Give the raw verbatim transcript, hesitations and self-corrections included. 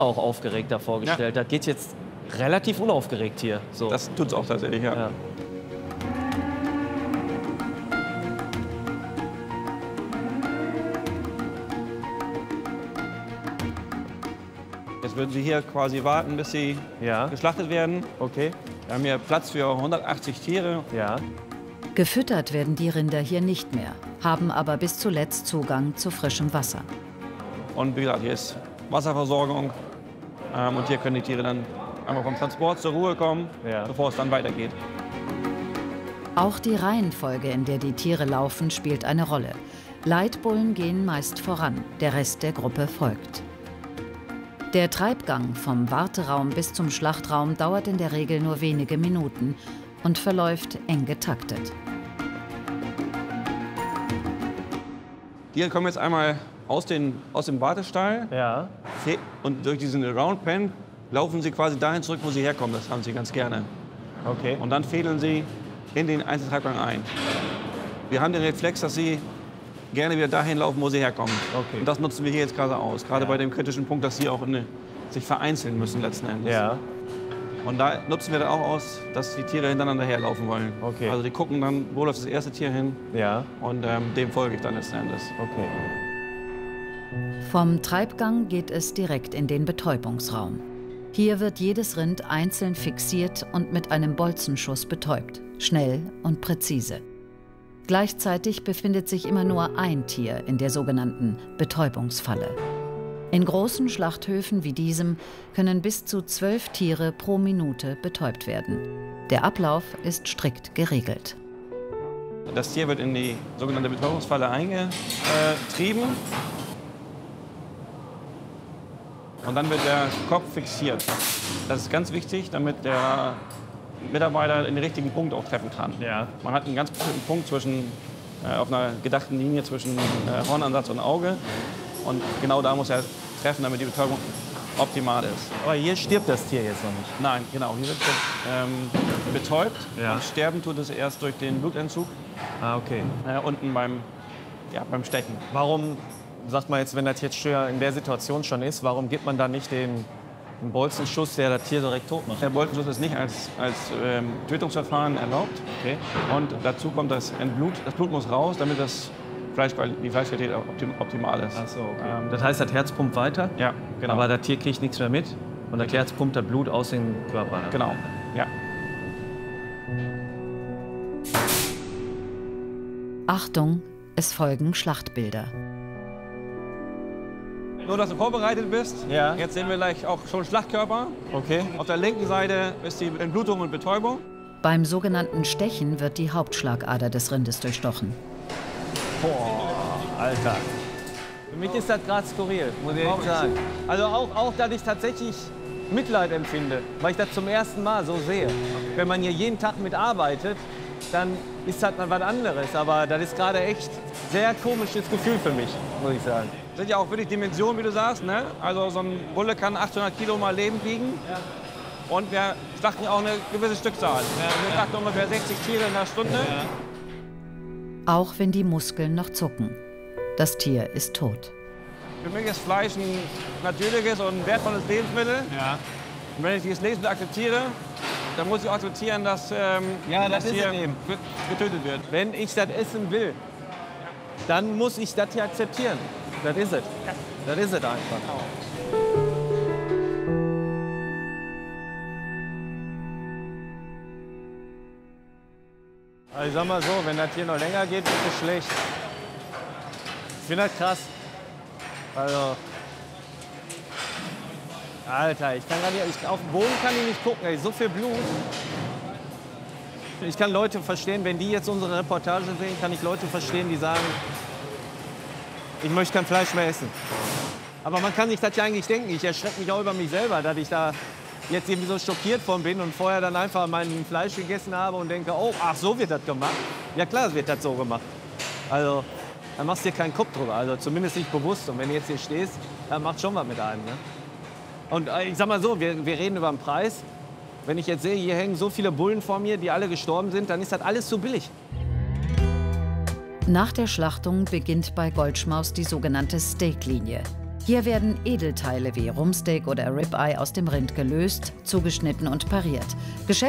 auch aufgeregter vorgestellt Ja. hat. Geht jetzt relativ unaufgeregt hier. So. Das tut es auch tatsächlich, ja. Ja. Jetzt würden Sie hier quasi warten, bis Sie Ja. geschlachtet werden. Okay. Wir haben hier Platz für hundertachtzig Tiere. Ja. Gefüttert werden die Rinder hier nicht mehr, haben aber bis zuletzt Zugang zu frischem Wasser. Und wie gesagt, hier ist Wasserversorgung. Ähm, und hier können die Tiere dann einmal vom Transport zur Ruhe kommen, Ja. bevor es dann weitergeht. Auch die Reihenfolge, in der die Tiere laufen, spielt eine Rolle. Leitbullen gehen meist voran, der Rest der Gruppe folgt. Der Treibgang vom Warteraum bis zum Schlachtraum dauert in der Regel nur wenige Minuten und verläuft eng getaktet. Die Tiere kommen jetzt einmal aus, den, aus dem Wartestall. Ja. Und durch diesen Round Pen laufen sie quasi dahin zurück, wo sie herkommen. Das haben sie ganz gerne. Okay. Und dann fädeln sie in den Einzeltreibgang ein. Wir haben den Reflex, dass sie gerne wieder dahin laufen, wo sie herkommen. Okay. Und das nutzen wir hier jetzt gerade aus. Gerade Ja. bei dem kritischen Punkt, dass sie auch eine, sich vereinzeln müssen letzten Endes. Ja. Und da nutzen wir dann auch aus, dass die Tiere hintereinander herlaufen wollen. Okay. Also die gucken dann, wo läuft das erste Tier hin. Ja. Und ähm, dem folge ich dann letzten Endes. Okay. Vom Treibgang geht es direkt in den Betäubungsraum. Hier wird jedes Rind einzeln fixiert und mit einem Bolzenschuss betäubt. Schnell und präzise. Gleichzeitig befindet sich immer nur ein Tier in der sogenannten Betäubungsfalle. In großen Schlachthöfen wie diesem können bis zu zwölf Tiere pro Minute betäubt werden. Der Ablauf ist strikt geregelt. Das Tier wird in die sogenannte Betäubungsfalle eingetrieben. Und dann wird der Kopf fixiert. Das ist ganz wichtig, damit der Mitarbeiter den richtigen Punkt auch treffen kann. Ja. Man hat einen ganz bestimmten Punkt zwischen, äh, auf einer gedachten Linie zwischen äh, Hornansatz und Auge. Und genau da muss er treffen, damit die Betäubung optimal ist. Aber hier stirbt das Tier jetzt noch nicht. Nein, genau, hier wird ähm, betäubt. Ja. Und sterben tut es erst durch den Blutentzug Ah, okay. äh, unten beim, ja, beim Stechen. Warum, sagt man jetzt, wenn das jetzt in der Situation schon ist, warum gibt man da nicht den, den Bolzenschuss, der das Tier direkt tot macht? Der Bolzenschuss ist nicht als, als ähm, Tötungsverfahren erlaubt. Okay. Und dazu kommt das Blut. Das Blut muss raus, damit das Fleisch, die Fleischqualität optim, optimal ist. Ach so, okay. Ähm, Das heißt, das Herz pumpt weiter, ja, genau. aber das Tier kriegt nichts mehr mit und das Herz pumpt das Blut aus dem Körper. Genau, ja. Achtung, es folgen Schlachtbilder. Nur, dass du vorbereitet bist. Ja. Jetzt sehen wir gleich auch schon Schlachtkörper. Okay. Auf der linken Seite ist die Entblutung und Betäubung. Beim sogenannten Stechen wird die Hauptschlagader des Rindes durchstochen. Boah, Alter. Für mich ist das gerade skurril, muss ich ehrlich sagen. Also auch, auch, dass ich tatsächlich Mitleid empfinde, weil ich das zum ersten Mal so sehe. Wenn man hier jeden Tag mitarbeitet, dann ist das mal was anderes. Aber das ist gerade echt ein sehr komisches Gefühl für mich, muss ich sagen. Das sind ja auch wirklich Dimensionen, wie du sagst. Ne? Also so ein Bulle kann achthundert Kilo mal lebend wiegen. Ja. Und wir schlachten auch eine gewisse Stückzahl. Wir schlachten ungefähr sechzig Tiere in der Stunde. Ja. Auch wenn die Muskeln noch zucken. Das Tier ist tot. Für mich ist Fleisch ein natürliches und wertvolles Lebensmittel. Ja. Und wenn ich dieses Lebensmittel akzeptiere, dann muss ich auch akzeptieren, dass ähm, Ja, das ist hier es eben. getötet wird. Wenn ich das essen will, dann muss ich das hier akzeptieren. Das ist es. Das ist es einfach. Also ich sag mal so, wenn das hier noch länger geht, wird es schlecht. Ich finde das krass. Also. Alter, ich kann gar nicht, ich, auf dem Boden kann ich nicht gucken, ey, so viel Blut. Ich kann Leute verstehen, wenn die jetzt unsere Reportage sehen, kann ich Leute verstehen, die sagen, ich möchte kein Fleisch mehr essen. Aber man kann sich das ja eigentlich denken. Ich erschrecke mich auch über mich selber, dass ich da jetzt irgendwie so schockiert von bin und vorher dann einfach mein Fleisch gegessen habe und denke, oh, ach, so wird das gemacht. Ja klar, wird das so gemacht. Also, dann machst du dir keinen Kopf drüber, also zumindest nicht bewusst. Und wenn du jetzt hier stehst, dann macht schon was mit einem. Ne? Und äh, ich sag mal so, wir, wir reden über den Preis. Wenn ich jetzt sehe, hier hängen so viele Bullen vor mir, die alle gestorben sind, dann ist das alles zu billig. Nach der Schlachtung beginnt bei Goldschmaus die sogenannte Steaklinie. Hier werden Edelteile wie Rumpsteak oder Ribeye aus dem Rind gelöst, zugeschnitten und pariert.